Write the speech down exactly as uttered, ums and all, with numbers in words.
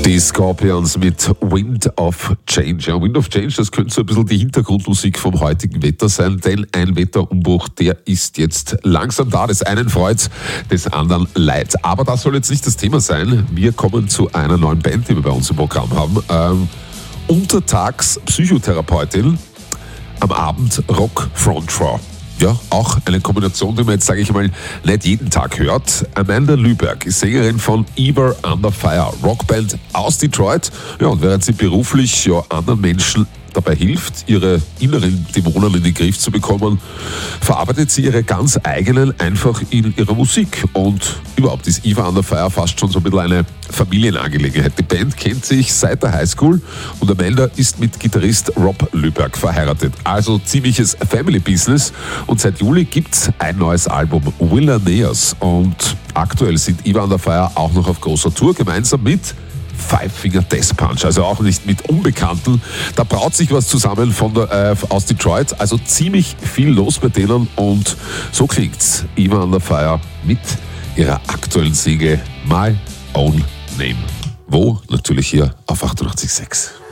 Die Scorpions mit Wind of Change. Ja, Wind of Change, das könnte so ein bisschen die Hintergrundmusik vom heutigen Wetter sein, denn ein Wetterumbruch, der ist jetzt langsam da. Des einen freut, des anderen leid. Aber das soll jetzt nicht das Thema sein. Wir kommen zu einer neuen Band, die wir bei uns im Programm haben. Ähm, untertags Psychotherapeutin, am Abend Rock Frontfrau. Ja, auch eine Kombination, die man jetzt, sage ich mal, nicht jeden Tag hört. Amanda Lüberg ist Sängerin von Ever Under Fire, Rockband aus Detroit. Ja, und während sie beruflich ja anderen Menschen dabei hilft, ihre inneren Dämonen in den Griff zu bekommen, verarbeitet sie ihre ganz eigenen einfach in ihrer Musik. Und überhaupt ist Ever Under Fire fast schon so ein bisschen eine Familienangelegenheit. Die Band kennt sich seit der Highschool und Amanda ist mit Gitarrist Rob Lüberg verheiratet. Also ziemliches Family Business. Und seit Juli gibt's ein neues Album, Villaneers. Und aktuell sind Ever Under Fire auch noch auf großer Tour, gemeinsam mit Five Finger Death Punch, also auch nicht mit Unbekannten. Da braut sich was zusammen von der, äh, aus Detroit, also ziemlich viel los bei denen und so klingt's. Ever Under Fire mit ihrer aktuellen Single My Own Name. Wo? Natürlich hier auf achtundachtzig Komma sechs.